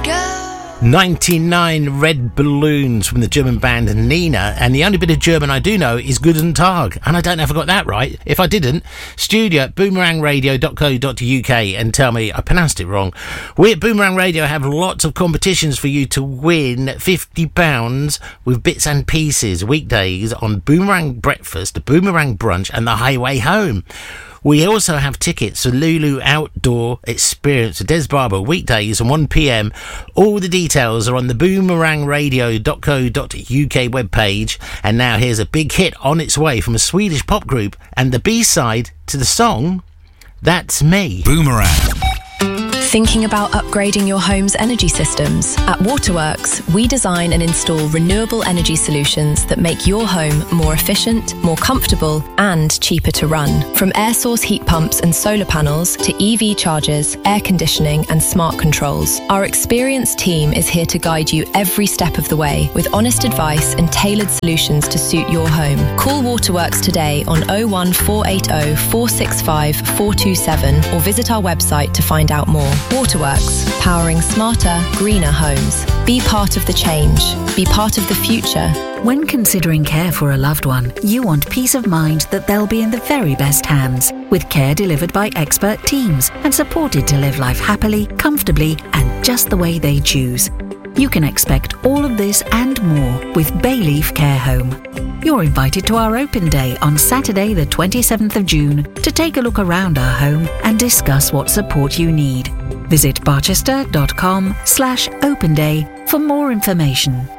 99 Red Balloons from the German band Nina, and the only bit of German I do know is Guten Tag, and I don't know if I got that right. If I didn't, studio at boomerangradio.co.uk and tell me I pronounced it wrong. We at Boomerang Radio have lots of competitions for you to win £50 with bits and pieces weekdays on Boomerang Breakfast, Boomerang Brunch and the Highway Home. We also have tickets for Lulu Outdoor Experience with Des Barber weekdays at 1pm. All the details are on the boomerangradio.co.uk webpage. And now here's a big hit on its way from a Swedish pop group and the B-side to the song, That's Me. Boomerang. Thinking about upgrading your home's energy systems? At Waterworks, we design and install renewable energy solutions that make your home more efficient, more comfortable, and cheaper to run. From air source heat pumps and solar panels to EV chargers, air conditioning, and smart controls, our experienced team is here to guide you every step of the way with honest advice and tailored solutions to suit your home. Call Waterworks today on 01480 465 427 or visit our website to find out more. Waterworks, powering smarter, greener homes. Be part of the change. Be part of the future. When considering care for a loved one, you want peace of mind that they'll be in the very best hands, with care delivered by expert teams and supported to live life happily, comfortably, and just the way they choose. You can expect all of this and more with Bayleaf Care Home. You're invited to our open day on Saturday the 27th of June to take a look around our home and discuss what support you need. Visit barchester.com/open day for more information.